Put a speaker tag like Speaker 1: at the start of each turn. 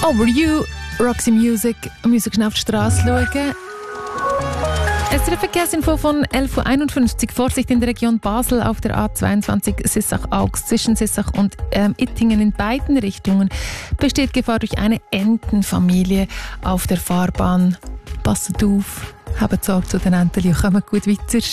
Speaker 1: Over You, Roxy Music, müssen schnell auf die Straße schauen. Es Verkehrsinfo von 11.51 Uhr. Vorsicht in der Region Basel auf der A22 Sissach-Aux zwischen Sissach und Ittingen in beiden Richtungen besteht Gefahr durch eine Entenfamilie auf der Fahrbahn. Passt auf, habt Sorge zu den Enten und kommt gut weiter.